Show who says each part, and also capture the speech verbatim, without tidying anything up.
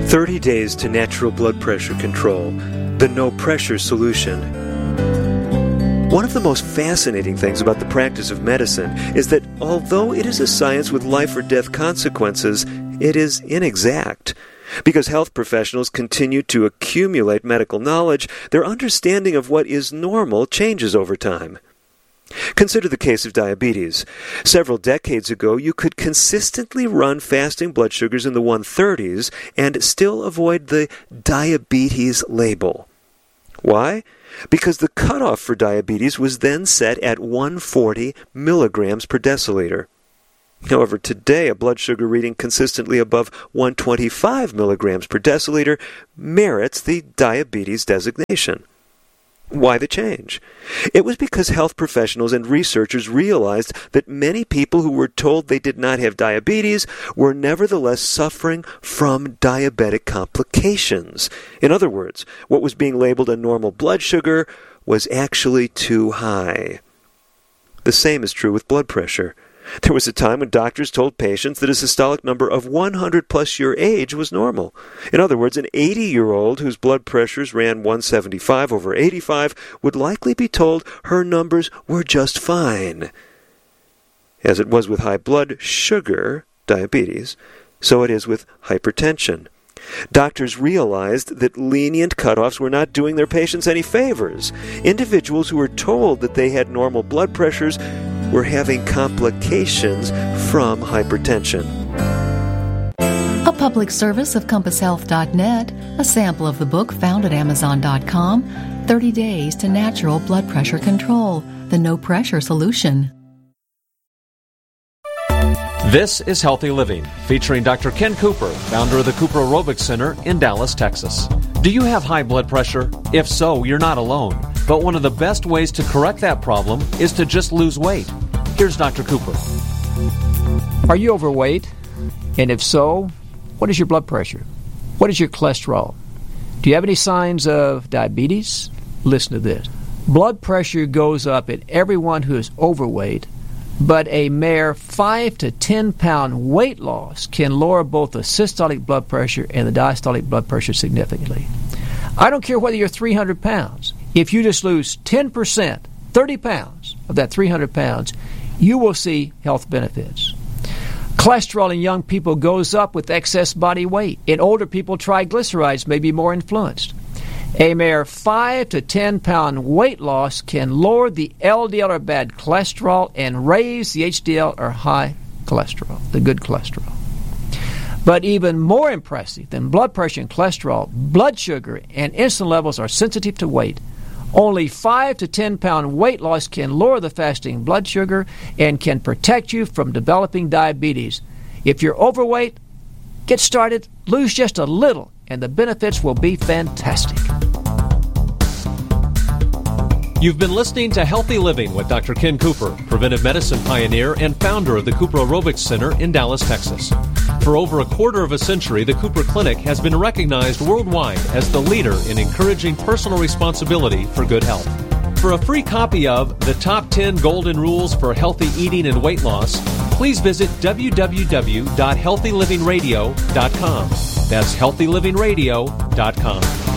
Speaker 1: thirty days to natural blood pressure control, the no-pressure solution. One of the most fascinating things about the practice of medicine is that although it is a science with life or death consequences, it is inexact. Because health professionals continue to accumulate medical knowledge, their understanding of what is normal changes over time. Consider the case of diabetes. Several decades ago, you could consistently run fasting blood sugars in the one thirties and still avoid the diabetes label. Why? Because the cutoff for diabetes was then set at one hundred forty milligrams per deciliter. However, today a blood sugar reading consistently above one hundred twenty-five milligrams per deciliter merits the diabetes designation. Why the change? It was because health professionals and researchers realized that many people who were told they did not have diabetes were nevertheless suffering from diabetic complications. In other words, what was being labeled a normal blood sugar was actually too high. The same is true with blood pressure. There was a time when doctors told patients that a systolic number of one hundred plus your age was normal. In other words, an eighty-year-old whose blood pressures ran one seventy-five over eighty-five would likely be told her numbers were just fine. As it was with high blood sugar, diabetes, so it is with hypertension. Doctors realized that lenient cutoffs were not doing their patients any favors. Individuals who were told that they had normal blood pressures were having complications from hypertension.
Speaker 2: A public service of compass health dot net, a sample of the book found at amazon dot com, thirty days to Natural Blood Pressure Control, the no-pressure solution.
Speaker 3: This is Healthy Living, featuring Doctor Ken Cooper, founder of the Cooper Aerobics Center in Dallas, Texas. Do you have high blood pressure? If so, you're not alone. But one of the best ways to correct that problem is to just lose weight. Here's Doctor Cooper.
Speaker 4: Are you overweight? And if so, what is your blood pressure? What is your cholesterol? Do you have any signs of diabetes? Listen to this. Blood pressure goes up in everyone who is overweight, but a mere five to ten pound weight loss can lower both the systolic blood pressure and the diastolic blood pressure significantly. I don't care whether you're three hundred pounds. If you just lose ten percent, thirty pounds of that three hundred pounds, you will see health benefits. Cholesterol in young people goes up with excess body weight. In older people, triglycerides may be more influenced. A mere five to ten pound weight loss can lower the L D L or bad cholesterol and raise the H D L or high cholesterol, the good cholesterol. But even more impressive than blood pressure and cholesterol, blood sugar and insulin levels are sensitive to weight. Only five to ten pound weight loss can lower the fasting blood sugar and can protect you from developing diabetes. If you're overweight, get started, lose just a little, and the benefits will be fantastic.
Speaker 3: You've been listening to Healthy Living with Doctor Ken Cooper, preventive medicine pioneer and founder of the Cooper Aerobics Center in Dallas, Texas. For over a quarter of a century, the Cooper Clinic has been recognized worldwide as the leader in encouraging personal responsibility for good health. For a free copy of The Top ten Golden Rules for Healthy Eating and Weight Loss, please visit w w w dot healthy living radio dot com. That's healthy living radio dot com.